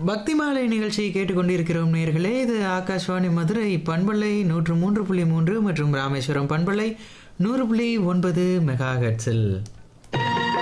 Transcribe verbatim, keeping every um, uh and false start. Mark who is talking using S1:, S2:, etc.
S1: பக்தி மாலை நிகழ்ச்சியை கேட்டுக்கொண்டிருக்கிறோம் நேர்களே. இது ஆகாஷ்வாணி மதுரை பண்பலை நூற்று மூன்று புள்ளி மூன்று மற்றும் ராமேஸ்வரம் பண்பலை நூறு புள்ளி ஒன்பது மெகா ஹெர்ட்ஸில்